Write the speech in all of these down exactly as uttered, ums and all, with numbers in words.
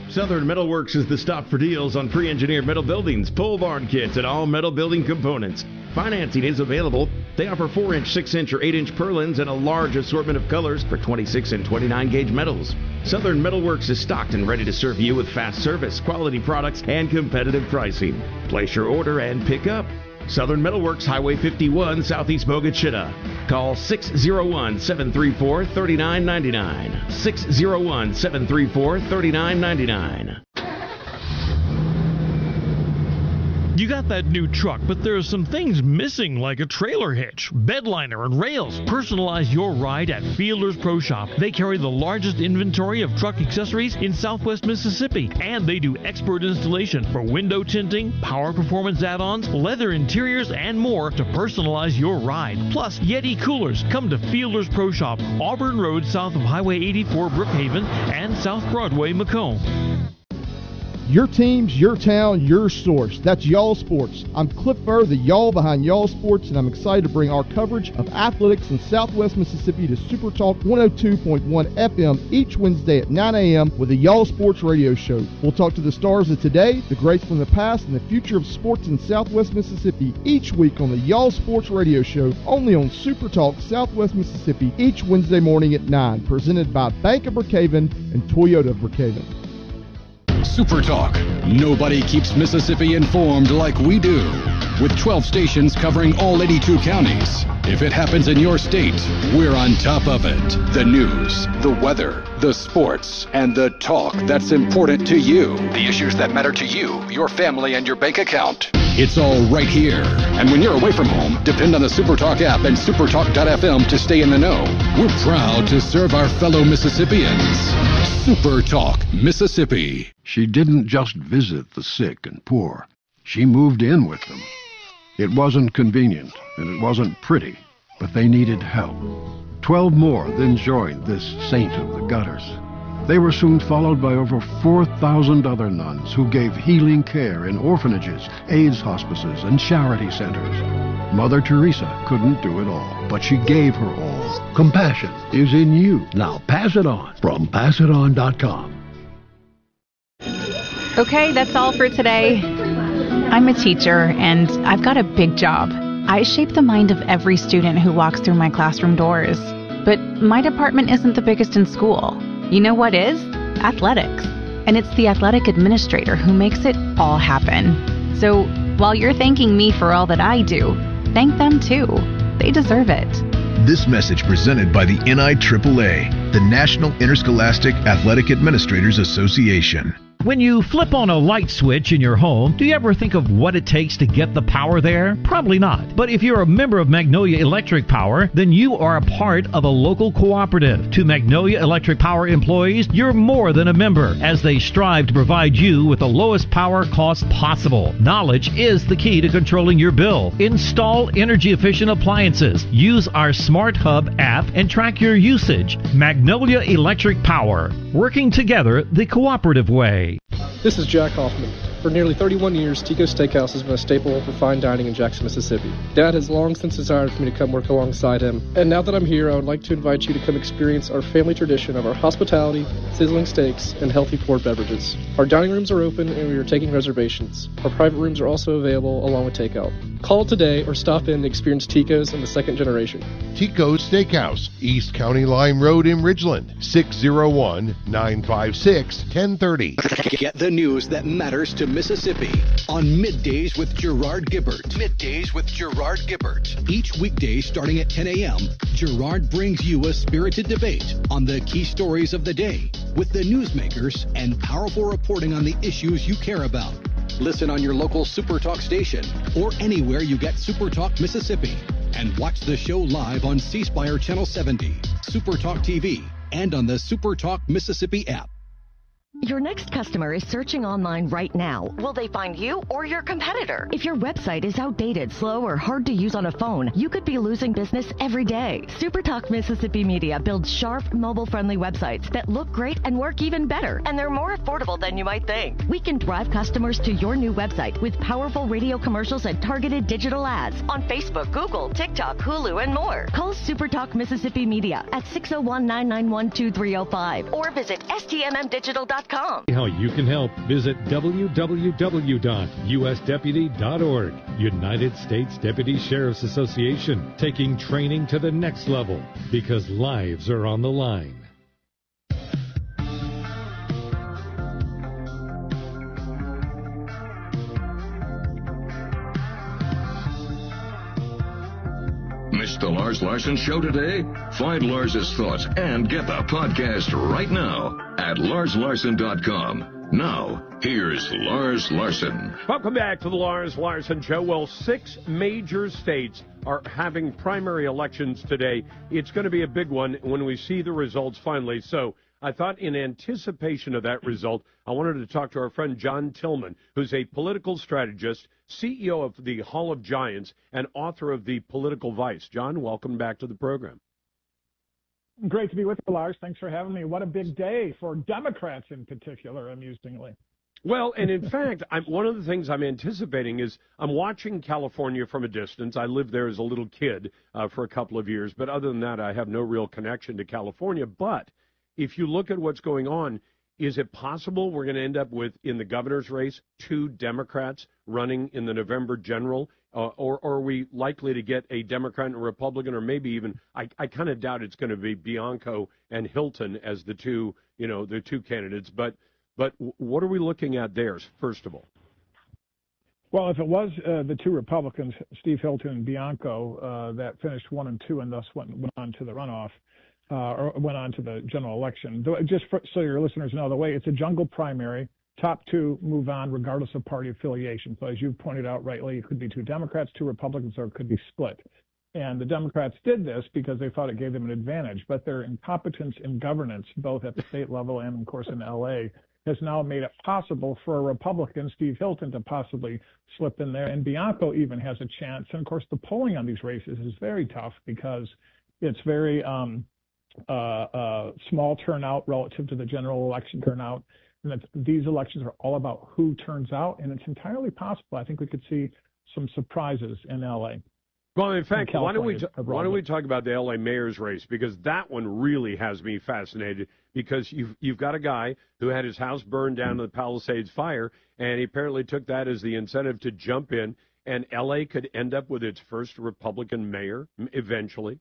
Southern Metalworks is the stop for deals on pre-engineered metal buildings, pole barn kits, and all metal building components. Financing is available. They offer four inch, six inch, or eight inch purlins and a large assortment of colors for twenty-six and twenty-nine gauge metals. Southern Metalworks is stocked and ready to serve you with fast service, quality products, and competitive pricing. Place your order and pick up. Southern Metalworks, Highway fifty-one, Southeast Bogachita. Call six oh one, seven three four, three nine nine nine. six oh one, seven three four, three nine nine nine. You got that new truck, but there's some things missing, like a trailer hitch, bed liner, and rails. Personalize your ride at Fielders Pro Shop. They carry the largest inventory of truck accessories in Southwest Mississippi, and they do expert installation for window tinting, power performance add-ons, leather interiors, and more to personalize your ride. Plus, Yeti coolers. Come to Fielders Pro Shop, Auburn Road, south of Highway eighty-four, Brookhaven, and South Broadway, Macomb. Your teams, your town, your source. That's Y'all Sports. I'm Cliff Burr, the Y'all behind Y'all Sports, and I'm excited to bring our coverage of athletics in Southwest Mississippi to Super Talk one oh two point one F M each Wednesday at nine a.m. with the Y'all Sports Radio Show. We'll talk to the stars of today, the greats from the past, and the future of sports in Southwest Mississippi each week on the Y'all Sports Radio Show, only on Super Talk Southwest Mississippi each Wednesday morning at nine, presented by Bank of Brookhaven and Toyota of Brookhaven. Super Talk. Nobody keeps Mississippi informed like we do. With twelve stations covering all eighty-two counties. If it happens in your state, we're on top of it. The news, the weather, the sports, and the talk that's important to you. The issues that matter to you, your family, and your bank account. It's all right here. And when you're away from home, depend on the Super Talk app and supertalk dot f m to stay in the know. We're proud to serve our fellow Mississippians. Super Talk, Mississippi. She didn't just visit the sick and poor. She moved in with them. It wasn't convenient, and it wasn't pretty, but they needed help. Twelve more then joined this saint of the gutters. They were soon followed by over four thousand other nuns who gave healing care in orphanages, AIDS hospices, and charity centers. Mother Teresa couldn't do it all, but she gave her all. Compassion is in you. Now pass it on from pass it on dot com. Okay, that's all for today. I'm a teacher, and I've got a big job. I shape the mind of every student who walks through my classroom doors. But my department isn't the biggest in school. You know what is? Athletics. And it's the athletic administrator who makes it all happen. So while you're thanking me for all that I do, thank them too. They deserve it. This message presented by the N I triple A, the National Interscholastic Athletic Administrators Association. When you flip on a light switch in your home, do you ever think of what it takes to get the power there? Probably not. But if you're a member of Magnolia Electric Power, then you are a part of a local cooperative. To Magnolia Electric Power employees, you're more than a member, as they strive to provide you with the lowest power cost possible. Knowledge is the key to controlling your bill. Install energy-efficient appliances. Use our Smart Hub app and track your usage. Magnolia Electric Power. Working together the cooperative way. This is Jack Hoffman. For nearly thirty-one years, Tico's Steakhouse has been a staple for fine dining in Jackson, Mississippi. Dad has long since desired for me to come work alongside him, and now that I'm here, I would like to invite you to come experience our family tradition of our hospitality, sizzling steaks, and healthy poured beverages. Our dining rooms are open, and we are taking reservations. Our private rooms are also available, along with takeout. Call today or stop in to experience Tico's in the second generation. Tico's Steakhouse, East County Line Road in Ridgeland, six oh one, nine five six, one oh three oh. Get the news that matters to Mississippi on Middays with Gerard Gibbert. Middays with Gerard Gibbert. Each weekday starting at ten a.m., Gerard brings you a spirited debate on the key stories of the day with the newsmakers and powerful reporting on the issues you care about. Listen on your local Super Talk station or anywhere you get Super Talk Mississippi. And watch the show live on C Spire Channel seventy, Super Talk T V, and on the Super Talk Mississippi app. Your next customer is searching online right now. Will they find you or your competitor? If your website is outdated, slow, or hard to use on a phone, you could be losing business every day. SuperTalk Mississippi Media builds sharp, mobile-friendly websites that look great and work even better, and they're more affordable than you might think. We can drive customers to your new website with powerful radio commercials and targeted digital ads on Facebook, Google, TikTok, Hulu, and more. Call SuperTalk Mississippi Media at six oh one, nine nine one, two three oh five or visit S T M M digital dot dot com. How you can help, visit w w w dot u s deputy dot org. United States Deputy Sheriff's Association, taking training to the next level because lives are on the line. Missed the Lars Larson Show today? Find Lars's thoughts and get the podcast right now at lars larson dot com. Now, here's Lars Larson. Welcome back to the Lars Larson Show. Well, six major states are having primary elections today. It's going to be a big one when we see the results finally. So I thought in anticipation of that result, I wanted to talk to our friend John Tillman, who's a political strategist, C E O of the Hall of Giants, and author of The Political Vice. John, welcome back to the program. Great to be with you, Lars. Thanks for having me. What a big day for Democrats in particular, amusingly. Well, and in fact, I'm, one of the things I'm anticipating is I'm watching California from a distance. I lived there as a little kid uh, for a couple of years, but other than that, I have no real connection to California. But if you look at what's going on, is it possible we're going to end up with, in the governor's race, two Democrats running in the November general? Uh, or, or are we likely to get a Democrat and a Republican, or maybe even, I, I kind of doubt it's going to be Bianco and Hilton as the two, you know, the two candidates. But, but what are we looking at there, first of all? Well, if it was uh, the two Republicans, Steve Hilton and Bianco, uh, that finished one and two and thus went, went on to the runoff, uh, or went on to the general election. Just for, so your listeners know, the way it's a jungle primary, top two move on regardless of party affiliation. So as you pointed out rightly, it could be two Democrats, two Republicans, or it could be split. And the Democrats did this because they thought it gave them an advantage, but their incompetence in governance, both at the state level and, of course, in L A, has now made it possible for a Republican, Steve Hilton, to possibly slip in there. And Bianco even has a chance. And, of course, the polling on these races is very tough because it's very um, uh, uh, small turnout relative to the general election turnout. And that these elections are all about who turns out, and it's entirely possible. I think we could see some surprises in L A. Well, in fact, why don't we why don't we talk about the L A mayor's race, because that one really has me fascinated, because you've you've got a guy who had his house burned down in the Palisades fire, and he apparently took that as the incentive to jump in, and L A could end up with its first Republican mayor eventually.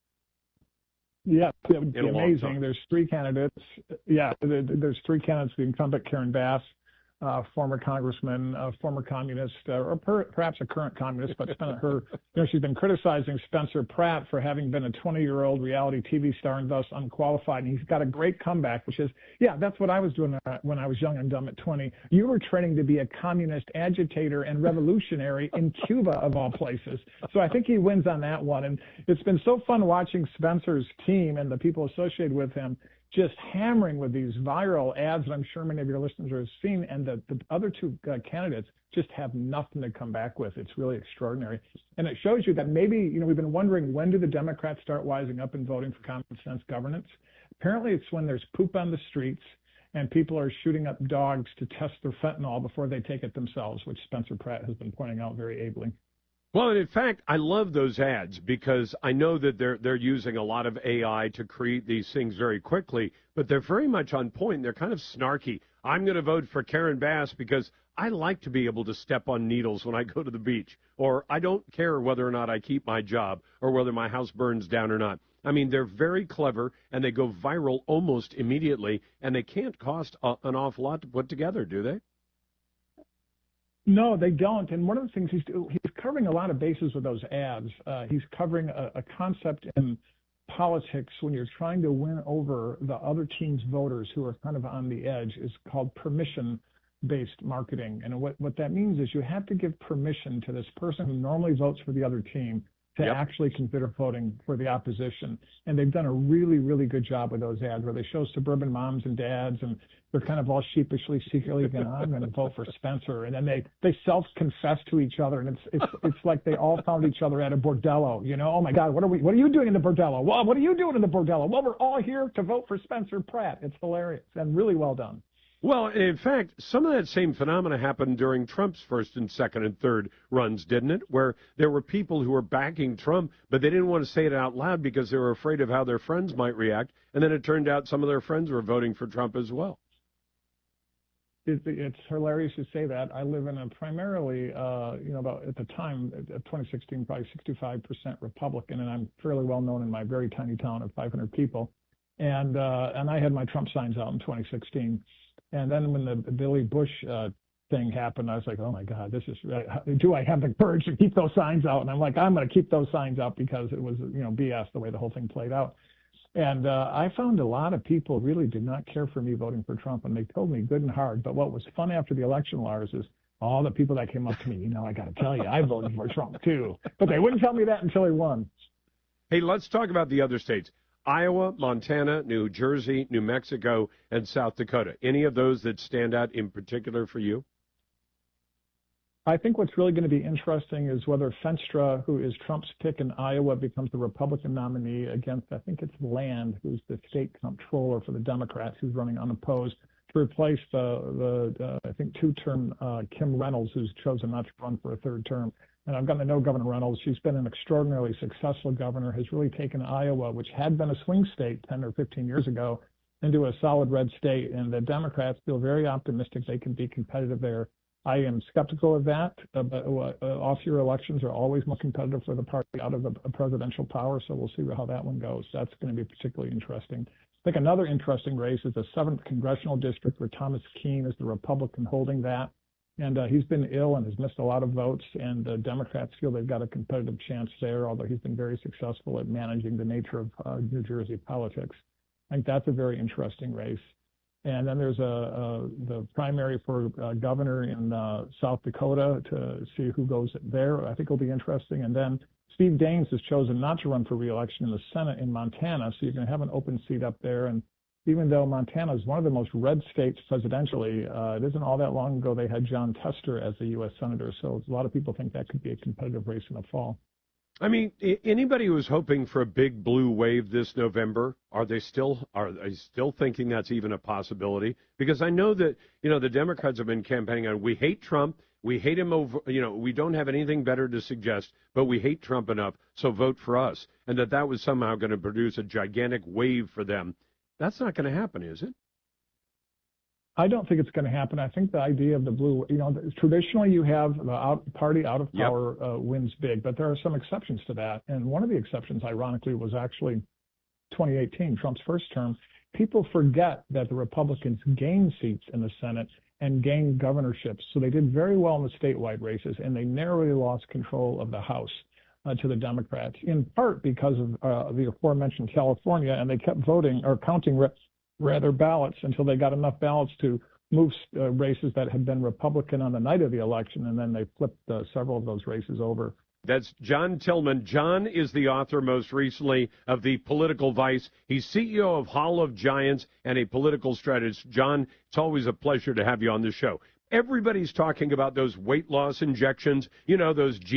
Yeah, it would be amazing. There's three candidates. Yeah, there's three candidates. The incumbent Karen Bass, uh, former congressman, uh, former communist, uh, or per, perhaps a current communist, but spent her, you know, she's been criticizing Spencer Pratt for having been a twenty-year-old reality T V star and thus unqualified. And he's got a great comeback, which is, yeah, that's what I was doing when I was young and dumb at twenty. You were training to be a communist agitator and revolutionary in Cuba, of all places. So I think he wins on that one. And it's been so fun watching Spencer's team and the people associated with him just hammering with these viral ads that I'm sure many of your listeners have seen, and the, the other two uh, candidates just have nothing to come back with. It's really extraordinary. And it shows you that maybe, you know, we've been wondering, when do the Democrats start wising up and voting for common sense governance? Apparently it's when there's poop on the streets and people are shooting up dogs to test their fentanyl before they take it themselves, which Spencer Pratt has been pointing out very ably. Well, and in fact, I love those ads because I know that they're they're using a lot of A I to create these things very quickly, but they're very much on point. They're kind of snarky. I'm going to vote for Karen Bass because I like to be able to step on needles when I go to the beach, or I don't care whether or not I keep my job or whether my house burns down or not. I mean, they're very clever, and they go viral almost immediately, and they can't cost a, an awful lot to put together, do they? No, they don't. And one of the things he's he's covering a lot of bases with those ads. Uh, he's covering a, a concept in politics when you're trying to win over the other team's voters who are kind of on the edge, is called permission-based marketing. And what, what that means is you have to give permission to this person who normally votes for the other team to yep. actually consider voting for the opposition. And they've done a really, really good job with those ads where they show suburban moms and dads, and they're kind of all sheepishly, secretly going, I'm going to vote for Spencer. And then they, they self-confess to each other, and it's it's it's like they all found each other at a bordello. You know, oh, my God, what are we? What are you doing in the bordello? Well, what are you doing in the bordello? Well, we're all here to vote for Spencer Pratt. It's hilarious and really well done. Well, in fact, some of that same phenomena happened during Trump's first and second and third runs, didn't it? Where there were people who were backing Trump, but they didn't want to say it out loud because they were afraid of how their friends might react. And then it turned out some of their friends were voting for Trump as well. it, it's hilarious to say that. I live in a primarily, uh, you know, about at the time, at twenty sixteen, probably sixty-five percent Republican, and I'm fairly well known in my very tiny town of five hundred people. And uh, and I had my Trump signs out in twenty sixteen. And then when the Billy Bush uh, thing happened, I was like, oh my God, this is, uh, do I have the courage to keep those signs out? And I'm like, I'm going to keep those signs out because it was, you know, B S the way the whole thing played out. And uh, I found a lot of people really did not care for me voting for Trump, and they told me good and hard. But what was fun after the election, Lars, is all the people that came up to me, you know, I got to tell you, I voted for Trump too. But they wouldn't tell me that until he won. Hey, let's talk about the other states. Iowa, Montana, New Jersey, New Mexico, and South Dakota. Any of those that stand out in particular for you? I think what's really going to be interesting is whether Fenstra, who is Trump's pick in Iowa, becomes the Republican nominee against, I think it's Land, who's the state comptroller for the Democrats, who's running unopposed, to replace the, the uh, I think, two-term uh, Kim Reynolds, who's chosen not to run for a third term. And I've gotten to know Governor Reynolds. She's been an extraordinarily successful governor, has really taken Iowa, which had been a swing state ten or fifteen years ago, into a solid red state. And the Democrats feel very optimistic they can be competitive there. I am skeptical of that, uh, but uh, off-year elections are always more competitive for the party out of the presidential power, so we'll see how that one goes. That's going to be particularly interesting. I think another interesting race is the seventh Congressional District, where Thomas Keene is the Republican holding that. And uh, he's been ill and has missed a lot of votes, and uh, Democrats feel they've got a competitive chance there, although he's been very successful at managing the nature of uh, New Jersey politics. I think that's a very interesting race. And then there's a, a the primary for uh, governor in uh, South Dakota to see who goes there. I think it'll be interesting. And then Steve Daines has chosen not to run for re-election in the Senate in Montana, so you're going to have an open seat up there. And even though Montana is one of the most red states presidentially, uh, it isn't all that long ago they had John Tester as the U S senator. So a lot of people think that could be a competitive race in the fall. I mean, anybody who was hoping for a big blue wave this November, are they still are they still thinking that's even a possibility? Because I know that, you know, the Democrats have been campaigning on, we hate Trump, we hate him over, you know, we don't have anything better to suggest, but we hate Trump enough, so vote for us. And that that was somehow going to produce a gigantic wave for them. That's not going to happen, is it? I don't think it's going to happen. I think the idea of the blue, you know, traditionally you have the out, party out of power yep. uh, wins big, but there are some exceptions to that. And one of the exceptions, ironically, was actually twenty eighteen, Trump's first term. People forget that the Republicans gained seats in the Senate and gained governorships. So they did very well in the statewide races, and they narrowly lost control of the House uh, to the Democrats, in part because of uh, the aforementioned California, and they kept voting or counting re- rather ballots until they got enough ballots to move uh, races that had been Republican on the night of the election, and then they flipped uh, several of those races over. That's John Tillman. John is the author most recently of The Political Vice. He's C E O of Hall of Giants and a political strategist. John, it's always a pleasure to have you on the show. Everybody's talking about those weight loss injections, you know, those G